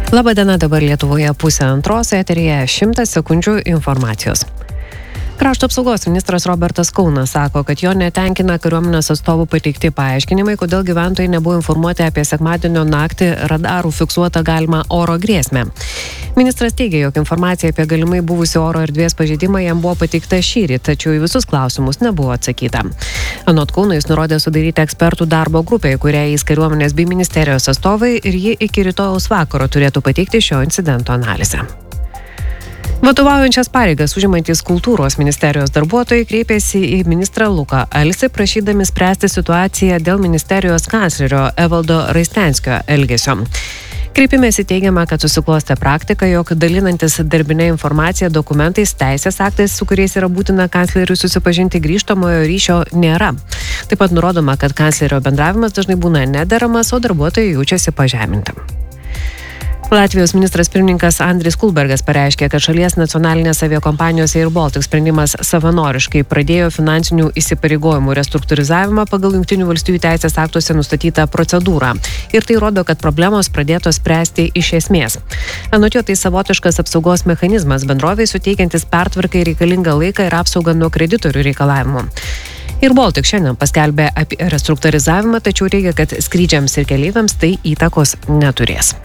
Labadiena, dabar Lietuvoje 1:30, eteryje 100 sekundžių informacijos. Krašto apsaugos ministras Robertas Kaunas sako, kad jo netenkina kariuomenės atstovų pateikti paaiškinimai, kodėl gyventojai nebuvo informuoti apie sekmadienio naktį radarų fiksuotą galimą oro grėsmę. Ministras teigia, jog informacija apie galimai buvusių oro erdvės pažeidimą jam buvo pateikta šįryt, tačiau į visus klausimus nebuvo atsakyta. Anot Kauno jis nurodė sudaryti ekspertų darbo grupę, į kurią įeis kariuomenės bei ministerijos atstovai ir ji iki rytojaus vakaro turėtų pateikti šio incidento analizę. Vadovaujančias pareigas užimantys kultūros ministerijos darbuotojai kreipėsi į ministrą Luką Alsį, prašydami spręsti situaciją dėl ministerijos kanclerio Evaldo Raistenskio elgesio. Kreipimėsi teigiama, kad susiklostė praktika, jog dalinantis darbinę informaciją dokumentais, teisės aktais, su kuriais yra būtina kancleriui susipažinti, grįžtamojo ryšio nėra. Taip pat nurodoma, kad kanclerio bendravimas dažnai būna nederamas, o darbuotojai jaučiasi pažeminti. Latvijos ministras pirmininkas Andris Kulbergas pareiškė, kad šalies nacionalinės aviakompanijos Air Baltic sprendimas savanoriškai pradėjo finansinių įsipareigojimų restruktūrizavimą pagal Jungtinių valstijų teisės aktuose nustatytą procedūrą. Ir tai rodo, kad problemos pradėtos spręsti iš esmės. Anot jo, tai savotiškas apsaugos mechanizmas bendrovei suteikiantis pertvarkai reikalingą laiką ir apsaugą nuo kreditorių reikalavimų. Air Baltic šiandien paskelbė apie restruktūrizavimą, tačiau teigia, kad skrydžiams ir keleiviams tai įtakos neturės.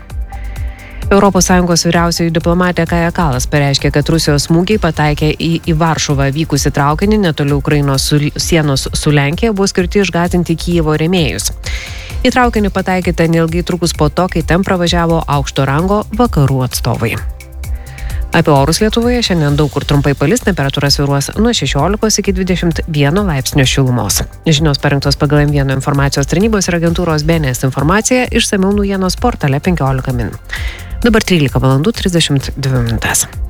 ES vyriausioji diplomatė Kaja Kallas pareiškė, kad Rusijos smūgiai pataikė į Varšuvą vykusį traukinį netoli Ukrainos sienos su Lenkija buvo skirti išgąsdinti Kijevo rėmėjus. Į traukinį pataikyta neilgai trukus po to, kai ten pravažiavo aukšto rango vakarų atstovai. Apie orus Lietuvoje šiandien daug kur trumpai palis, temperatūra svyruos nuo 16 iki 21 laipsnio šilumos. Žinios parengtos pagal M1 informacijos tarnybos ir agentūros BNS informacija, išsamiau naujienos portale 15 min. Dabar 13:32.